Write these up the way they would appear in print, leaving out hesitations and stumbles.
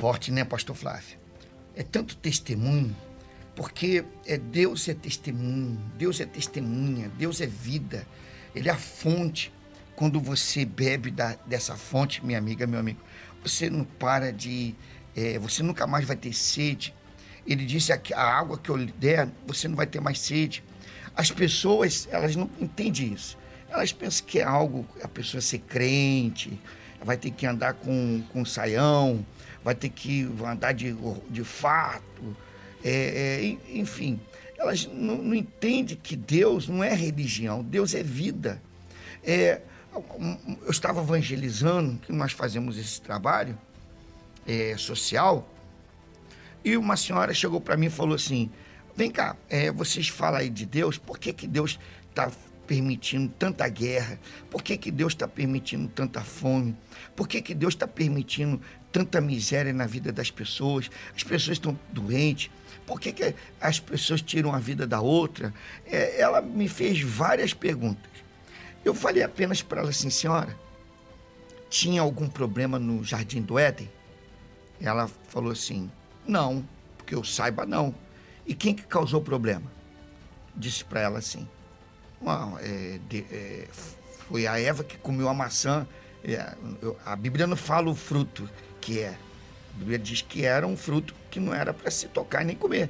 forte, né, pastor Flávio? É tanto testemunho, porque Deus é testemunho, Deus é testemunha, Deus é vida, Ele é a fonte. Quando você bebe dessa fonte, minha amiga, meu amigo, você não para de... você nunca mais vai ter sede. Ele disse que a água que eu lhe der, você não vai ter mais sede. As pessoas, elas não entendem isso. Elas pensam que é algo, a pessoa ser crente, vai ter que andar com saião, vai ter que andar de fato, enfim. Elas não entendem que Deus não é religião, Deus é vida. Eu estava evangelizando, que nós fazemos esse trabalho social, e uma senhora chegou para mim e falou assim: vem cá, vocês falam aí de Deus, por que Deus está permitindo tanta guerra? Por que Deus está permitindo tanta fome? Por que Deus está permitindo tanta miséria na vida das pessoas? As pessoas estão doentes. Por que as pessoas tiram a vida da outra? Ela me fez várias perguntas. Eu falei apenas para ela assim: senhora, tinha algum problema no Jardim do Éden? Ela falou assim: não, porque eu saiba não. E quem que causou o problema? Disse para ela assim: foi a Eva que comeu a maçã. A Bíblia não fala o fruto que é. A Bíblia diz que era um fruto que não era para se tocar nem comer.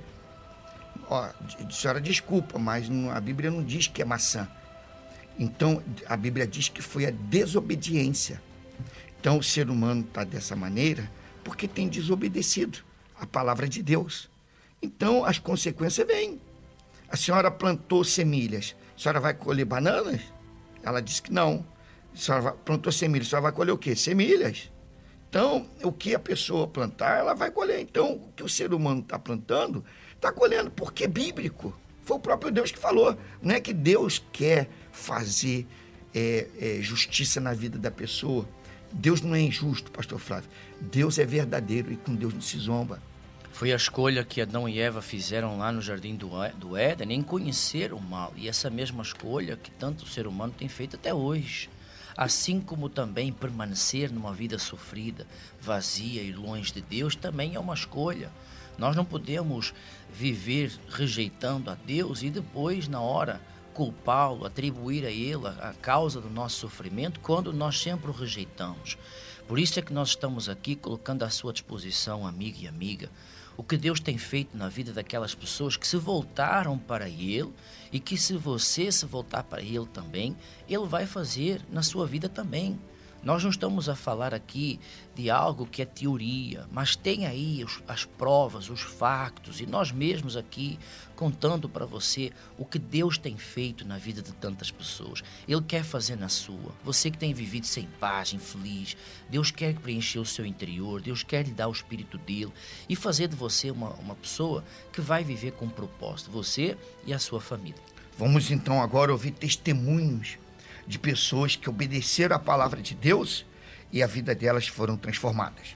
Senhora, desculpa, mas a Bíblia não diz que é maçã. Então, a Bíblia diz que foi a desobediência. Então, o ser humano está dessa maneira porque tem desobedecido a palavra de Deus. Então, as consequências vêm. A senhora plantou semilhas, a senhora vai colher bananas? Ela disse que não. A senhora plantou semilhas, a senhora vai colher o quê? Semilhas. Então, o que a pessoa plantar, ela vai colher. Então, o que o ser humano está plantando, está colhendo, porque é bíblico. Foi o próprio Deus que falou. Não é que Deus quer fazer justiça na vida da pessoa. Deus não é injusto, pastor Flávio. Deus é verdadeiro e com Deus não se zomba. Foi a escolha que Adão e Eva fizeram lá no Jardim do Éden, nem conheceram o mal. E essa mesma escolha que tanto o ser humano tem feito até hoje. Assim como também permanecer numa vida sofrida, vazia e longe de Deus, também é uma escolha. Nós não podemos viver rejeitando a Deus e depois, na hora, culpá-lo, atribuir a Ele a causa do nosso sofrimento, quando nós sempre o rejeitamos. Por isso é que nós estamos aqui colocando à sua disposição, amigo e amiga, o que Deus tem feito na vida daquelas pessoas que se voltaram para Ele, e que se você se voltar para Ele também, Ele vai fazer na sua vida também. Nós não estamos a falar aqui de algo que é teoria, mas tem aí as provas, os factos, e nós mesmos aqui contando para você o que Deus tem feito na vida de tantas pessoas. Ele quer fazer na sua. Você que tem vivido sem paz, infeliz, Deus quer preencher o seu interior, Deus quer lhe dar o Espírito dele e fazer de você uma pessoa que vai viver com propósito, você e a sua família. Vamos então agora ouvir testemunhos de pessoas que obedeceram à palavra de Deus e a vida delas foram transformadas.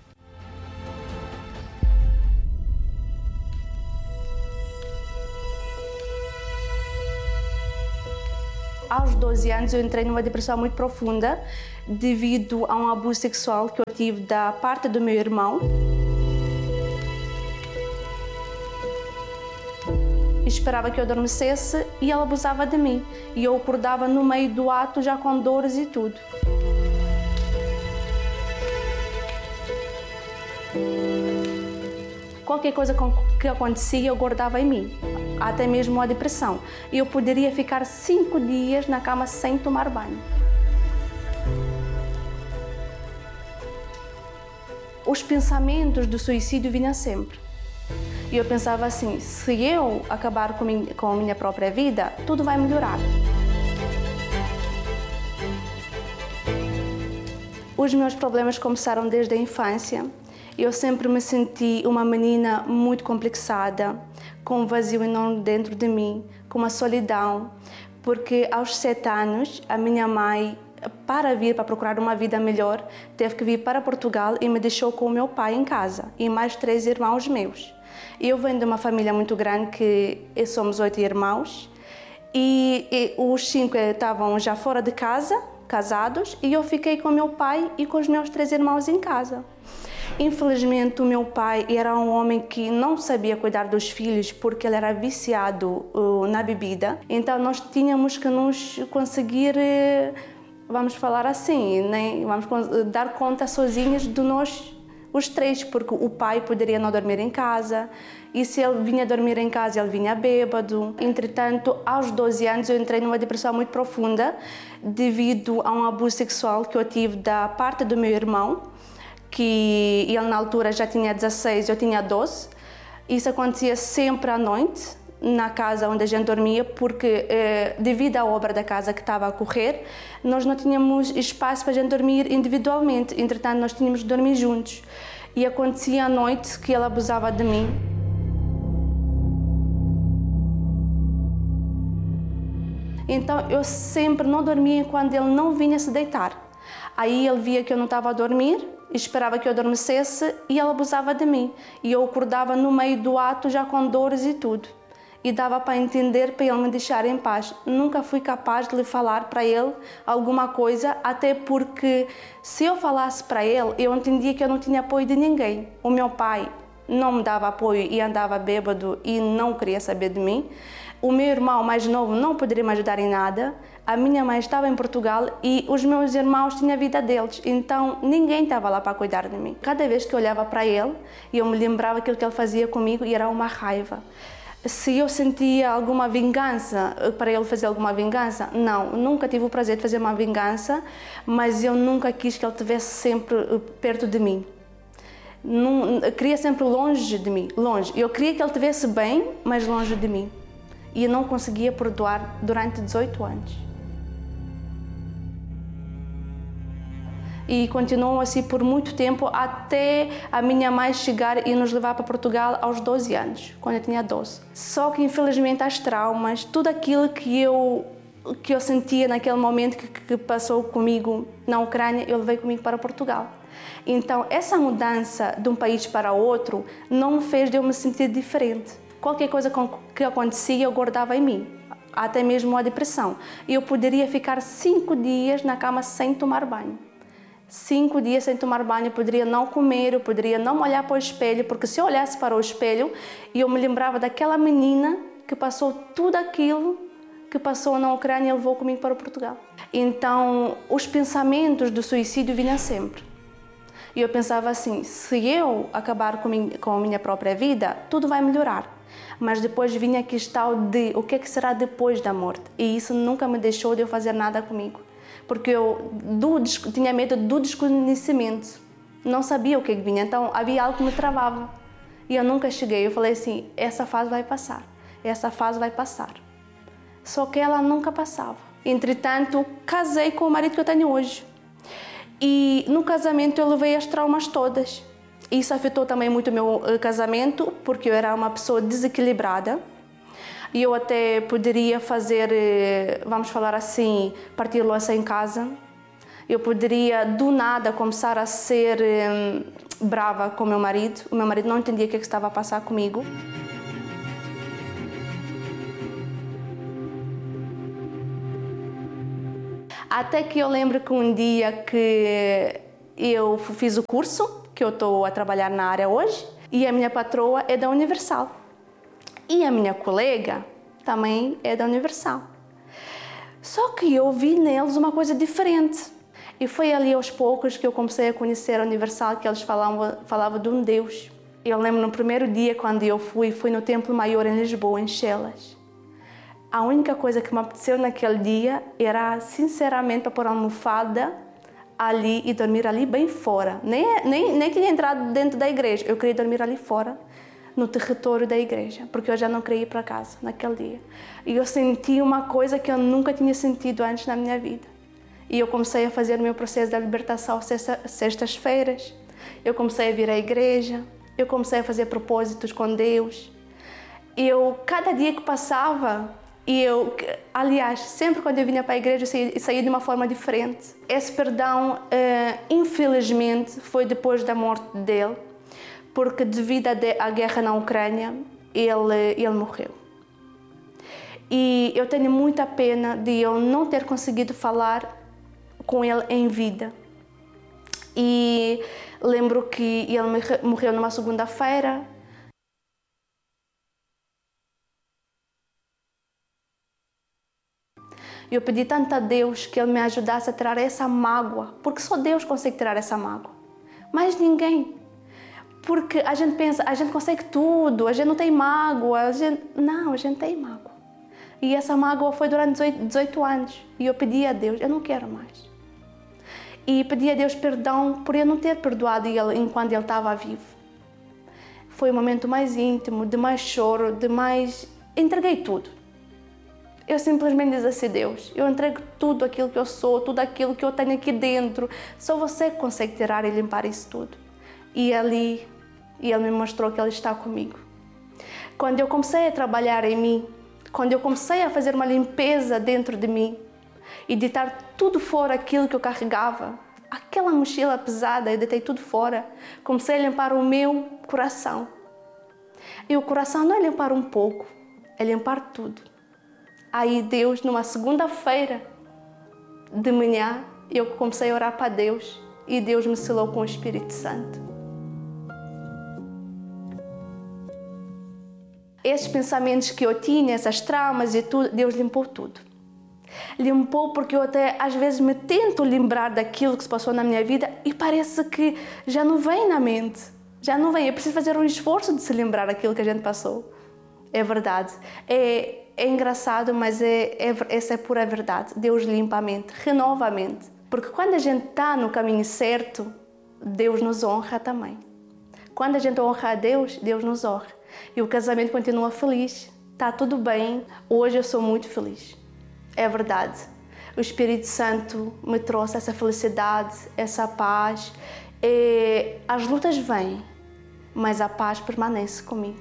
Aos 12 anos eu entrei numa depressão muito profunda devido a um abuso sexual que eu tive da parte do meu irmão. Esperava que eu adormecesse e ele abusava de mim. E eu acordava no meio do ato já com dores e tudo. Qualquer coisa que acontecia eu guardava em mim, até mesmo a depressão. E eu poderia ficar 5 dias na cama sem tomar banho. Os pensamentos do suicídio vinham sempre. E eu pensava assim, se eu acabar com a minha própria vida, tudo vai melhorar. Os meus problemas começaram desde a infância. Eu sempre me senti uma menina muito complexada, com um vazio enorme dentro de mim, com uma solidão, porque aos 7 anos a minha mãe, para procurar uma vida melhor, teve que vir para Portugal e me deixou com o meu pai em casa e mais 3 irmãos meus. Eu venho de uma família muito grande, que somos 8 irmãos, e os 5 estavam já fora de casa, casados, e eu fiquei com meu pai e com os meus 3 irmãos em casa. Infelizmente, o meu pai era um homem que não sabia cuidar dos filhos porque ele era viciado na bebida. Então, nós tínhamos que nos conseguir, vamos falar assim, né? Vamos dar conta sozinhos de nós, os três, porque o pai poderia não dormir em casa e se ele vinha dormir em casa, ele vinha bêbado. Entretanto, aos 12 anos, eu entrei numa depressão muito profunda devido a um abuso sexual que eu tive da parte do meu irmão, que ele na altura já tinha 16, eu tinha 12. Isso acontecia sempre à noite, na casa onde a gente dormia, porque devido à obra da casa que estava a correr, nós não tínhamos espaço para a gente dormir individualmente, entretanto nós tínhamos de dormir juntos. E acontecia à noite que ele abusava de mim. Então eu sempre não dormia quando ele não vinha se deitar. Aí ele via que eu não estava a dormir, esperava que eu adormecesse e ele abusava de mim. E eu acordava no meio do ato já com dores e tudo. E dava para entender para ele me deixar em paz. Nunca fui capaz de lhe falar para ele alguma coisa, até porque se eu falasse para ele, eu entendia que eu não tinha apoio de ninguém. O meu pai não me dava apoio e andava bêbado e não queria saber de mim. O meu irmão mais novo não poderia me ajudar em nada. A minha mãe estava em Portugal e os meus irmãos tinham a vida deles. Então ninguém estava lá para cuidar de mim. Cada vez que eu olhava para ele, eu me lembrava aquilo que ele fazia comigo e era uma raiva. Se eu sentia alguma vingança, para ele fazer alguma vingança, não, nunca tive o prazer de fazer uma vingança, mas eu nunca quis que ele estivesse sempre perto de mim. Eu queria sempre longe de mim, longe. Eu queria que ele estivesse bem, mas longe de mim. E eu não conseguia perdoar durante 18 anos. E continuou assim por muito tempo, até a minha mãe chegar e nos levar para Portugal aos 12 anos, quando eu tinha 12. Só que infelizmente as traumas, tudo aquilo que eu sentia naquele momento que passou comigo na Ucrânia, eu levei comigo para Portugal. Então essa mudança de um país para outro não me fez de eu me sentir diferente. Qualquer coisa que acontecia eu guardava em mim, até mesmo a depressão. Eu poderia ficar 5 dias na cama sem tomar banho. 5 dias sem tomar banho, eu poderia não comer, eu poderia não olhar para o espelho, porque se eu olhasse para o espelho, eu me lembrava daquela menina que passou tudo aquilo que passou na Ucrânia e levou comigo para Portugal. Então, os pensamentos do suicídio vinham sempre. E eu pensava assim, se eu acabar com a minha própria vida, tudo vai melhorar. Mas depois vinha a questão de o que será depois da morte. E isso nunca me deixou de eu fazer nada comigo. Porque eu tinha medo do desconhecimento, não sabia o que vinha, então havia algo que me travava. E eu nunca cheguei, eu falei assim, essa fase vai passar, essa fase vai passar. Só que ela nunca passava. Entretanto, casei com o marido que eu tenho hoje. E no casamento eu levei as traumas todas. Isso afetou também muito o meu casamento, porque eu era uma pessoa desequilibrada. E eu até poderia fazer, vamos falar assim, partir louça em casa. Eu poderia, do nada, começar a ser brava com o meu marido. O meu marido não entendia o que estava a passar comigo. Até que eu lembro que um dia que eu fiz o curso, que eu estou a trabalhar na área hoje, e a minha patroa é da Universal. E a minha colega também é da Universal. Só que eu vi neles uma coisa diferente. E foi ali aos poucos que eu comecei a conhecer a Universal, que eles falavam de um Deus. Eu lembro no primeiro dia, quando eu fui no Templo Maior em Lisboa, em Chelas. A única coisa que me apeteceu naquele dia era, sinceramente, para pôr a almofada ali e dormir ali bem fora. Nem queria entrar dentro da igreja, eu queria dormir ali fora, no território da igreja, porque eu já não queria ir para casa naquele dia. E eu senti uma coisa que eu nunca tinha sentido antes na minha vida. E eu comecei a fazer o meu processo da libertação sextas-feiras. Eu comecei a vir à igreja, eu comecei a fazer propósitos com Deus. Cada dia que passava, aliás, sempre quando eu vinha para a igreja, eu saía de uma forma diferente. Esse perdão, infelizmente, foi depois da morte dele, porque devido à guerra na Ucrânia, ele morreu. E eu tenho muita pena de eu não ter conseguido falar com ele em vida. E lembro que ele morreu numa segunda-feira. Eu pedi tanto a Deus que Ele me ajudasse a tirar essa mágoa, porque só Deus consegue tirar essa mágoa, mais ninguém. Porque a gente pensa, a gente consegue tudo, a gente não tem mágoa, não, a gente tem mágoa. E essa mágoa foi durante 18 anos e eu pedi a Deus, eu não quero mais. E pedi a Deus perdão por eu não ter perdoado Ele enquanto Ele estava vivo. Foi o momento mais íntimo, de mais choro, de mais... Entreguei tudo. Eu simplesmente disse assim, Deus, eu entrego tudo aquilo que eu sou, tudo aquilo que eu tenho aqui dentro. Só você consegue tirar e limpar isso tudo. E ali, Ele me mostrou que Ele está comigo. Quando eu comecei a trabalhar em mim, quando eu comecei a fazer uma limpeza dentro de mim e deitar tudo fora aquilo que eu carregava, aquela mochila pesada, eu deitei tudo fora. Comecei a limpar o meu coração. E o coração não é limpar um pouco, é limpar tudo. Aí Deus, numa segunda-feira de manhã, eu comecei a orar para Deus e Deus me selou com o Espírito Santo. Esses pensamentos que eu tinha, essas traumas e tudo, Deus limpou tudo. Limpou porque eu até às vezes me tento lembrar daquilo que se passou na minha vida e parece que já não vem na mente. Já não vem, é preciso fazer um esforço de se lembrar daquilo que a gente passou. É verdade. É engraçado, mas essa é pura verdade. Deus limpa a mente, renova a mente. Porque quando a gente está no caminho certo, Deus nos honra também. Quando a gente honra a Deus, Deus nos honra. E o casamento continua feliz. Está tudo bem. Hoje eu sou muito feliz. É verdade. O Espírito Santo me trouxe essa felicidade, essa paz. As lutas vêm, mas a paz permanece comigo.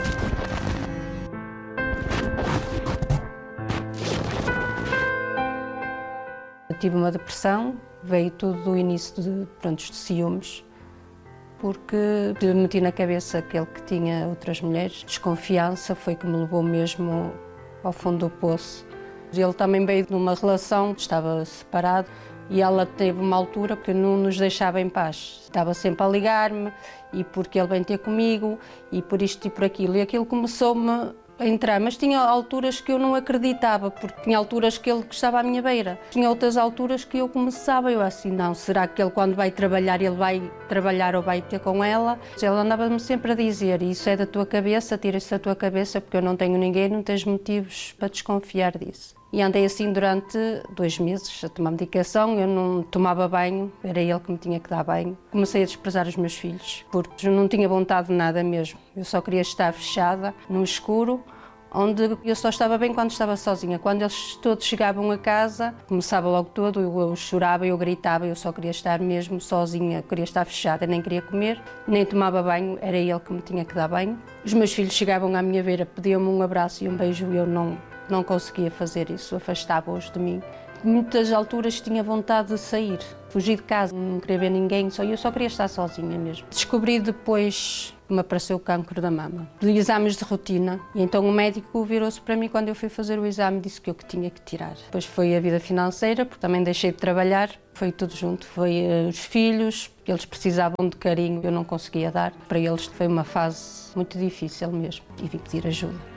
Eu tive uma depressão, veio tudo do início de ciúmes, porque eu meti na cabeça aquele que tinha outras mulheres. Desconfiança foi que me levou mesmo ao fundo do poço. Ele também veio de uma relação, estava separado, e ela teve uma altura que não nos deixava em paz. Estava sempre a ligar-me, e porque ele vem ter comigo, e por isto e por aquilo. E aquilo começou-me a entrar, mas tinha alturas que eu não acreditava, porque tinha alturas que ele estava à minha beira. Tinha outras alturas que eu começava, eu assim, não, será que ele quando vai trabalhar, ele vai trabalhar ou vai ter com ela? Ele andava-me sempre a dizer, isso é da tua cabeça, tira isso da tua cabeça, porque eu não tenho ninguém, não tens motivos para desconfiar disso. E andei assim durante 2 meses a tomar medicação, eu não tomava banho, era ele que me tinha que dar banho. Comecei a desprezar os meus filhos, porque eu não tinha vontade de nada mesmo. Eu só queria estar fechada, no escuro, onde eu só estava bem quando estava sozinha. Quando eles todos chegavam a casa, começava logo todo, eu chorava, eu gritava, eu só queria estar mesmo sozinha, queria estar fechada, nem queria comer, nem tomava banho, era ele que me tinha que dar banho. Os meus filhos chegavam à minha beira, pediam-me um abraço e um beijo e eu não conseguia fazer isso, afastava-os de mim. Muitas alturas tinha vontade de sair, fugir de casa, não queria ver ninguém, eu só queria estar sozinha mesmo. Descobri depois que me apareceu o cancro da mama, de exames de rotina, e então o médico virou-se para mim quando eu fui fazer o exame, disse que eu que tinha que tirar. Depois foi a vida financeira, porque também deixei de trabalhar, foi tudo junto, foi os filhos, eles precisavam de carinho, eu não conseguia dar. Para eles foi uma fase muito difícil mesmo e vim pedir ajuda.